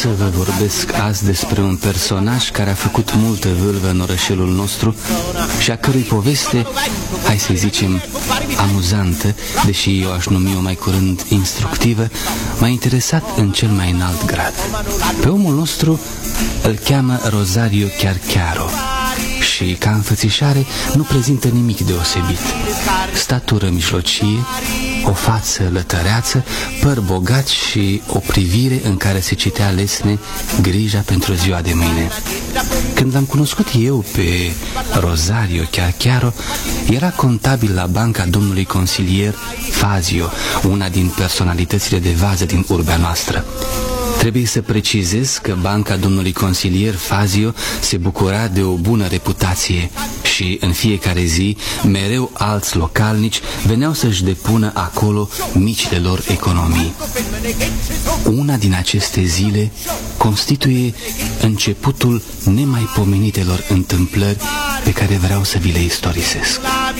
să vă vorbesc azi despre un personaj care a făcut multă vâlvă în orășelul nostru și a cărui poveste, hai să zicem, amuzantă, deși eu aș numi-o mai curând instructivă, m-a interesat în cel mai înalt grad. Pe omul nostru îl cheamă Rosario Chiarchiaro și, ca înfățișare, nu prezintă nimic deosebit. Statură mijlocie, o față lătăreață, păr bogat și o privire în care se citea lesne grija pentru ziua de mâine. Când l-am cunoscut eu pe Rosario Chiarchiaro, era contabil la banca domnului consilier Fazio, una din personalitățile de vază din urbea noastră. Trebuie să precizez că banca domnului consilier Fazio se bucura de o bună reputație și în fiecare zi mereu alți localnici veneau să-și depună acolo micile lor economii. Una din aceste zile constituie începutul nemaipomenitelor întâmplări pe care vreau să vi le istorisesc.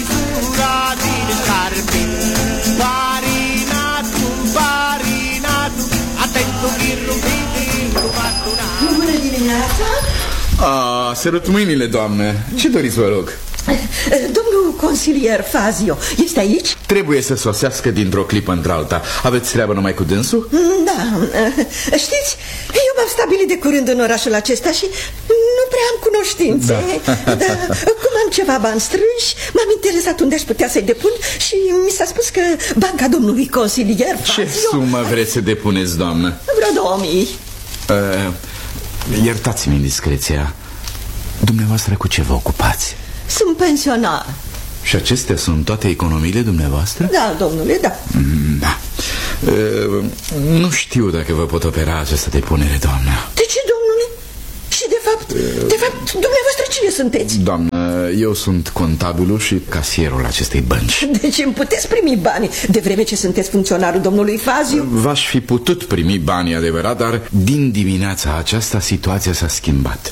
Bună dimineața! Sărut mâinile, doamne. Ce doriți, vă rog? Domnul consilier Fazio este aici? Trebuie să sosească dintr-o clipă într-alta. Aveți treabă numai cu dânsul? Da, știți, eu m-am stabilit de curând în orașul acesta și nu prea am cunoștințe. Dar cum am ceva bani strânși, m-am interesat unde aș putea să-i depun și mi s-a spus că banca domnului consilier Fazio... Ce sumă vreți să depuneți, doamnă? Vreo 2000. Iertați-mi indiscreția. Dumneavoastră cu ce vă ocupați? Sunt pensionar. Și acestea sunt toate economiile dumneavoastră? Da, domnule, da. Da. Nu știu dacă vă pot opera această depunere, doamnă. De ce, domnule? Și de fapt, dumneavoastră cine sunteți? Doamnă, eu sunt contabilul și casierul acestei bănci. Deci îmi puteți primi banii de vreme ce sunteți funcționarul domnului Fazio? V-aș fi putut primi banii, adevărat, dar din dimineața aceasta situația s-a schimbat.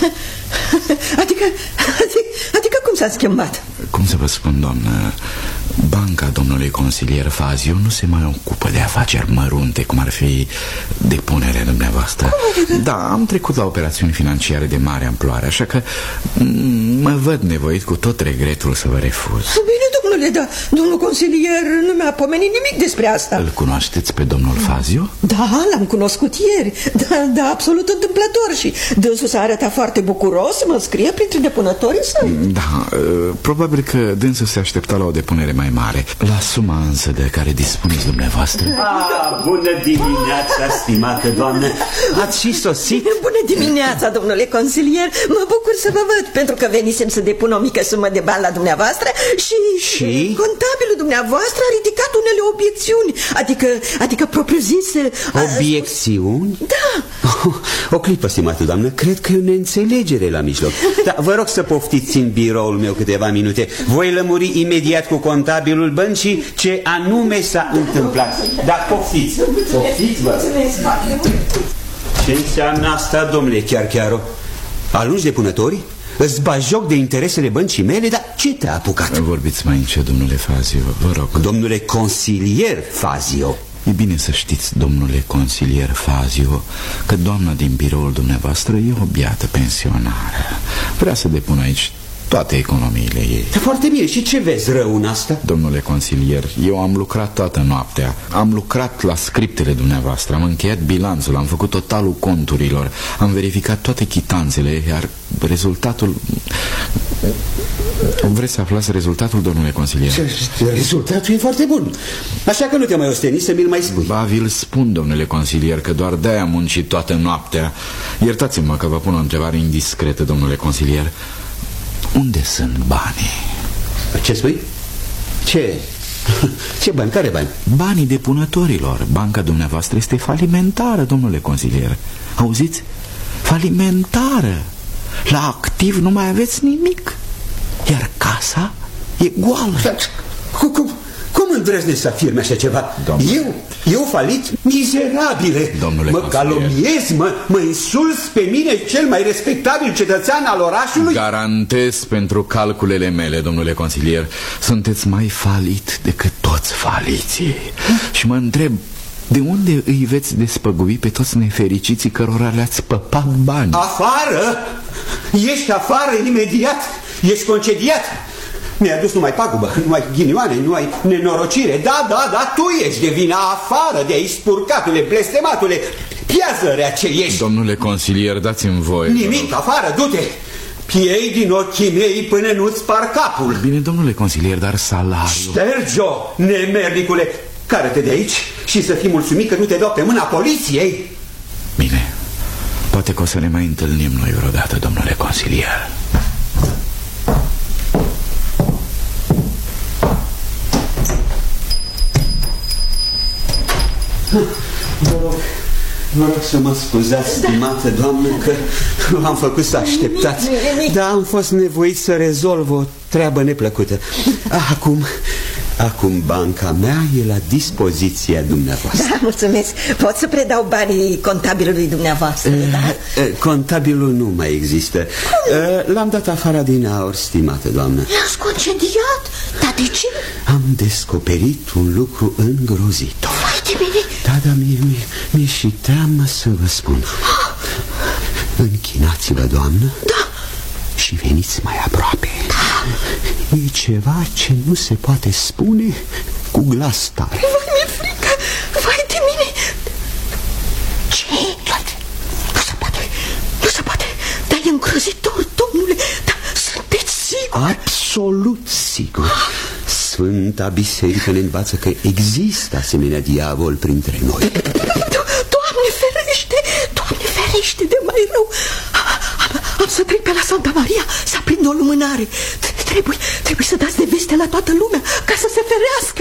Adică cum s-a schimbat? Cum să vă spun, doamnă, banca domnului consilier Fazio nu se mai ocupă de afaceri mărunte, cum ar fi depunerea dumneavoastră. Da, am trecut la operațiuni financiare de mare amploare, așa că mă văd nevoit cu tot regretul să vă refuz. Bine, domnule, dar domnul consilier nu mi-a pomenit nimic despre asta. Îl cunoașteți pe domnul Fazio? Da, l-am cunoscut ieri, da, absolut întâmplător și dânsul s-a arătat foarte bucuros să mă scrie printre depunătorii săi. Da, probabil că dânsul se aștepta la o depunere mai mare. La suma însă de care dispuneți dumneavoastră. Bună dimineața, stimată doamnă. Ați și sosit? Bună dimineața, domnule consilier. Mă bucur să vă văd, pentru că venisem să depun o mică sumă de bani la dumneavoastră și contabilul dumneavoastră a ridicat unele obiecțiuni. Adică propriu-zis... Obiecțiuni? Da. O clipă, stimată doamnă, cred că e o neînțelegere la mijloc. Da, vă rog să poftiți în biroul meu câteva minute. Voi lămuri imediat cu contabilul băncii ce anume s-a întâmplat. Da, poftiți. Poftiți, vă. Ce înseamnă asta, domnule Chiarchiaro? Alungi depunătorii? Îți bagi joc de interesele băncii mele? Dar ce te-a apucat? Vorbiți mai încet, domnule Fazio, vă rog. Domnule consilier Fazio. E bine să știți, domnule consilier Fazio, că doamna din biroul dumneavoastră e o biată pensionară. Vrea să depună aici toate economiile ei. Foarte bine, și ce vezi rău în asta? Domnule consilier, eu am lucrat toată noaptea. Am lucrat la scriptele dumneavoastră, am încheiat bilanțul, am făcut totalul conturilor, am verificat toate chitanțele, iar rezultatul... Vreți să aflați rezultatul, domnule consilier? Rezultatul e foarte bun. Așa că nu te mai osteni să mi-l mai spui. Ba, vi-l spun, domnule consilier, că doar de-aia am muncit toată noaptea. Iertați-mă că vă pun o întrebare indiscretă, domnule consilier. Unde sunt banii? Ce spui? Ce bani? Care bani? Banii depunătorilor. Banca dumneavoastră este falimentară, domnule consilier. Auziți? Falimentară. La activ nu mai aveți nimic. Iar casa e goală. Cum îndrăznești să afirmi așa ceva? Eu falit? Mizerabile. Domnule mă consilier, calomniezi, mă insulți pe mine, cel mai respectabil cetățean al orașului? Garantez pentru calculele mele, domnule consilier, sunteți mai falit decât toți faliții. Și mă întreb, De unde îi veți despăgui pe toți nefericiții cărora le-ați păpat bani? Afară? Ești afară imediat? Ești concediat? Mi-a adus numai pagubă, numai ghinioane, numai nenorocire. Da, tu ești de vină. Afară de aici, spurcatule, blestematule, piazărea ce ești. Domnule consilier, dați-mi voie. Nimic, afară, du-te. Piei din ochii mei până nu-ți spar capul. Bine, domnule consilier, dar salariul... Șterge-o, nemernicule. Care-te de aici și să fii mulțumit că nu te dau pe mâna poliției. Bine, poate că o să ne mai întâlnim noi vreodată, domnule consilier. Vă rog să mă scuzați, stimată doamnă, că v-am făcut să așteptați. Dar am fost nevoit să rezolv o treabă neplăcută. Acum banca mea e la dispoziția dumneavoastră. Da, mulțumesc. Pot să predau banii contabilului dumneavoastră, da? Contabilul nu mai există. L-am dat afară din aur, stimată doamnă. L-ați concediat? Dar de ce? Am descoperit un lucru îngrozitor. Vai de mine! Da, mi-e și teamă să vă spun. Închinați-vă, doamnă. Da. Și veniți mai aproape. E ceva ce nu se poate spune cu glas tare. Vai, mi-e frică. Vai de mine. Ce? Nu se poate. Dar e îngrozitor, domnule. Dar sunteți sigur? Absolut sigur. Sfânta Biserică ne învață că există asemenea diavol printre noi. Doamne ferește de mai rău. Am să trec pe la Santa Maria să aprind o lumânare. Trebuie să dați de veste la toată lumea ca să se ferească.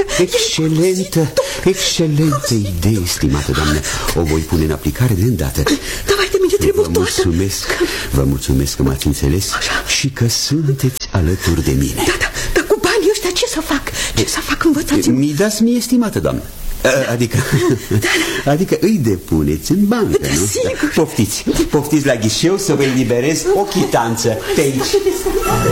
Excelentă idee, stimată doamnă. O voi pune în aplicare de îndată. Dar vai de mine, trebuie toată. Vă mulțumesc că m-ați înțeles. Așa. Și că sunteți alături de mine. Dar cu banii ăștia ce să fac? Ce să fac? Învățați-mă. Mi dați mie, stimată doamnă. Adică îi depuneți în bancă, nu? Poftiți la ghișeu să vă eliberez o chitanță pe aici.